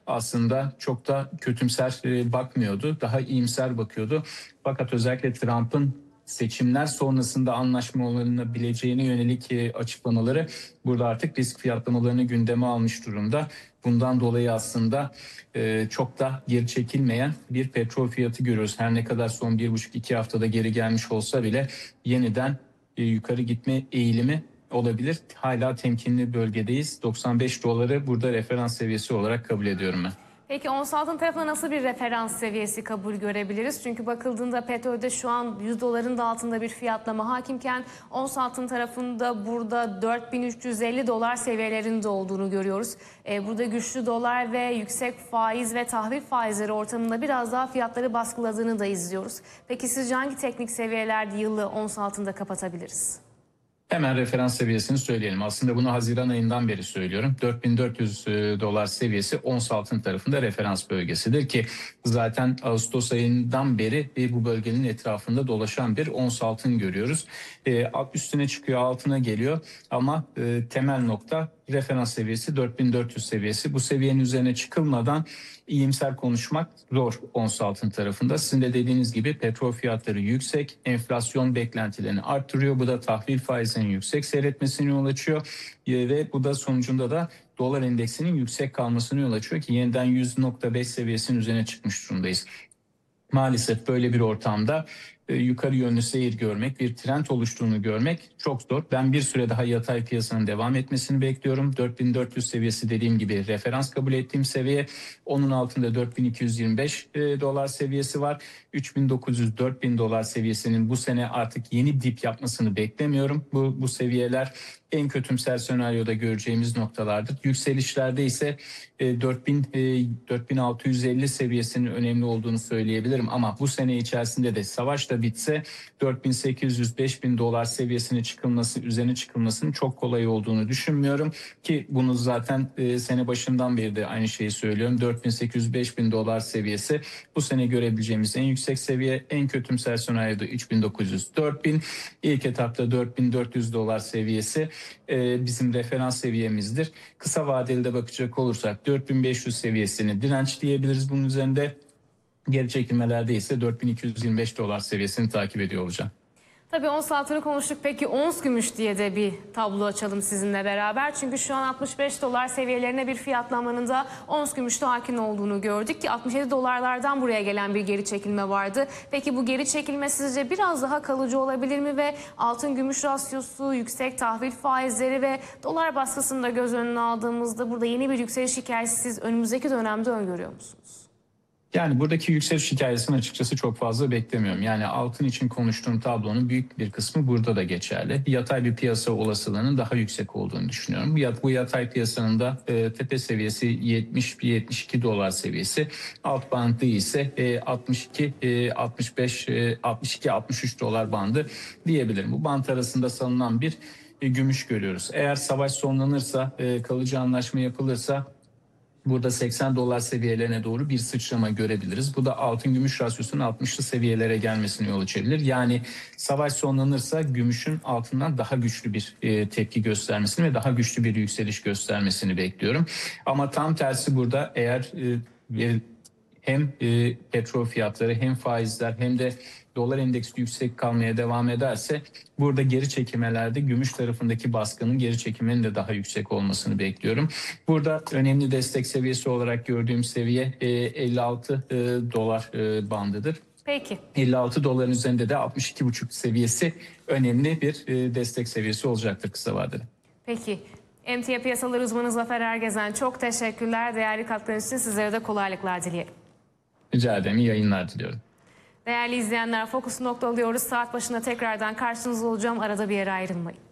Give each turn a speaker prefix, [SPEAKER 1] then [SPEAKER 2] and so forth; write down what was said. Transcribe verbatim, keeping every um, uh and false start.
[SPEAKER 1] aslında çok da kötümser e, bakmıyordu. Daha iyimser bakıyordu. Fakat özellikle Trump'ın seçimler sonrasında anlaşma olunabileceğine yönelik e, açıklamaları burada artık risk fiyatlamalarını gündeme almış durumda. Bundan dolayı aslında e, çok da geri çekilmeyen bir petrol fiyatı görüyoruz. Her ne kadar son bir buçuk iki haftada geri gelmiş olsa bile yeniden e, yukarı gitme eğilimi olabilir. Hala temkinli bölgedeyiz. doksan beş doları burada referans seviyesi olarak kabul ediyorum ben.
[SPEAKER 2] Peki ons altın tarafına nasıl bir referans seviyesi kabul görebiliriz? Çünkü bakıldığında petrolde şu an yüz doların da altında bir fiyatlama hakimken ons altın tarafında burada dört bin üç yüz elli dolar seviyelerinde olduğunu görüyoruz. Ee, burada güçlü dolar ve yüksek faiz ve tahvil faizleri ortamında biraz daha fiyatları baskıladığını da izliyoruz. Peki sizce hangi teknik seviyelerde yılı ons altında kapatabiliriz?
[SPEAKER 1] Hemen referans seviyesini söyleyelim. Aslında bunu Haziran ayından beri söylüyorum. dört bin dört yüz dolar seviyesi ons altın tarafında referans bölgesidir ki zaten Ağustos ayından beri bu bölgenin etrafında dolaşan bir ons altın görüyoruz. Üstüne çıkıyor, altına geliyor ama temel nokta referans seviyesi dört bin dört yüz seviyesi. Bu seviyenin üzerine çıkılmadan iyimser konuşmak zor ons altın tarafında. Sizin de dediğiniz gibi petrol fiyatları yüksek, enflasyon beklentilerini arttırıyor. Bu da tahvil faizinin yüksek seyretmesine yol açıyor ve bu da sonucunda da dolar endeksinin yüksek kalmasına yol açıyor ki yeniden yüz nokta beş seviyesinin üzerine çıkmış durumdayız. Maalesef böyle bir ortamda e, yukarı yönlü seyir görmek, bir trend oluştuğunu görmek çok zor. Ben bir süre daha yatay piyasanın devam etmesini bekliyorum. dört bin dört yüz seviyesi dediğim gibi referans kabul ettiğim seviye. Onun altında dört bin iki yüz yirmi beş e, dolar seviyesi var. üç bin dokuz yüz dört bin dolar seviyesinin bu sene artık yeni dip yapmasını beklemiyorum. Bu, bu seviyeler en kötümser senaryoda göreceğimiz noktalardır. Yükselişlerde ise e, dört bin, e, dört bin altı yüz elli seviyesinin önemli olduğunu söyleyebilirim. Ama bu sene içerisinde de savaş da bitse dört bin sekiz yüz beş bin dolar seviyesine çıkılması, üzerine çıkılmasının çok kolay olduğunu düşünmüyorum. Ki bunu zaten e, sene başından beri de aynı şeyi söylüyorum. dört bin sekiz yüz beş bin dolar seviyesi bu sene görebileceğimiz en yüksek seviye. En kötümser senaryoda üç bin dokuz yüz dört bin. İlk etapta dört bin dört yüz dolar seviyesi e, bizim referans seviyemizdir. Kısa vadeli de bakacak olursak dört bin beş yüz seviyesini direnç diyebiliriz bunun üzerinde. Geri çekilmelerde ise dört bin iki yüz yirmi beş dolar seviyesini takip ediyor olacağım.
[SPEAKER 2] Tabii ons altını konuştuk. Peki ons gümüş diye de bir tablo açalım sizinle beraber. Çünkü şu an altmış beş dolar seviyelerine bir fiyatlamanın da ons gümüşte hakim olduğunu gördük ki altmış yedi dolarlardan buraya gelen bir geri çekilme vardı. Peki bu geri çekilme sizce biraz daha kalıcı olabilir mi ve altın gümüş rasyosu, yüksek tahvil faizleri ve dolar baskısını da göz önüne aldığımızda burada yeni bir yükseliş hikayesi siz önümüzdeki dönemde öngörüyor musunuz?
[SPEAKER 1] Yani buradaki yükseliş hikayesini açıkçası çok fazla beklemiyorum. Yani altın için konuştuğum tablonun büyük bir kısmı burada da geçerli. Yatay bir piyasa olasılığının daha yüksek olduğunu düşünüyorum. Bu yatay piyasanın da e, tepe seviyesi yetmiş yetmiş iki dolar seviyesi. Alt bandı ise e, altmış iki altmış beş altmış iki altmış üç dolar bandı diyebilirim. Bu band arasında salınan bir e, gümüş görüyoruz. Eğer savaş sonlanırsa, e, kalıcı anlaşma yapılırsa burada seksen dolar seviyelerine doğru bir sıçrama görebiliriz. Bu da altın gümüş rasyosunun altmışlı seviyelere gelmesine yol açabilir. Yani savaş sonlanırsa gümüşün altından daha güçlü bir e, tepki göstermesini ve daha güçlü bir yükseliş göstermesini bekliyorum. Ama tam tersi burada eğer e, hem e, petrol fiyatları hem faizler hem de dolar endeksi yüksek kalmaya devam ederse burada geri çekilmelerde gümüş tarafındaki baskının geri çekiminin de daha yüksek olmasını bekliyorum. Burada önemli destek seviyesi olarak gördüğüm seviye e, elli altı e, dolar e, bandıdır.
[SPEAKER 2] Peki.
[SPEAKER 1] elli altı doların üzerinde de altmış iki buçuk seviyesi önemli bir e, destek seviyesi olacaktır kısa vadede.
[SPEAKER 2] Peki. Emtia piyasaları uzmanı Zafer Ergezen, çok teşekkürler. Değerli katkılarınız için sizlere de kolaylıklar dileyelim.
[SPEAKER 1] Rica ederim. İyi yayınlar diliyorum.
[SPEAKER 2] Değerli izleyenler, Fokus nokta alıyoruz. Saat başında tekrardan karşınızda olacağım. Arada bir yere ayrılmayın.